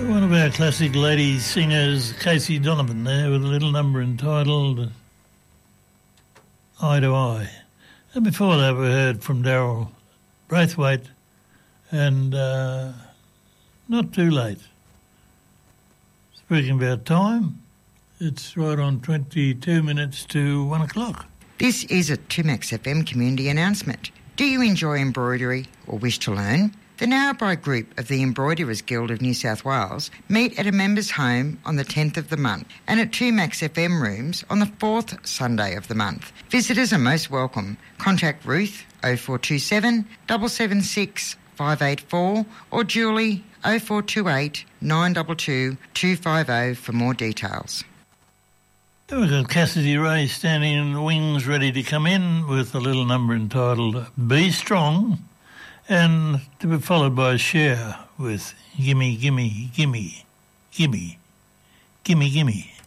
One of our classic lady singers, Casey Donovan, there with a little number entitled Eye to Eye. And before that we heard from Daryl Braithwaite and Not Too Late. Speaking about time, it's right on 22 minutes to 1 o'clock. This is a 2Max FM community announcement. Do you enjoy embroidery or wish to learn? The Narrabri Group of the Embroiderers Guild of New South Wales meet at a members' home on the 10th of the month and at 2Max FM rooms on the 4th Sunday of the month. Visitors are most welcome. Contact Ruth 0427 776 584 or Julie 0428 922 250 for more details. We've got Cassidy Ray standing in the wings ready to come in with a little number entitled Be Strong, and to be followed by Cher with Gimme, Gimme, Gimme, Gimme, Gimme, Gimme.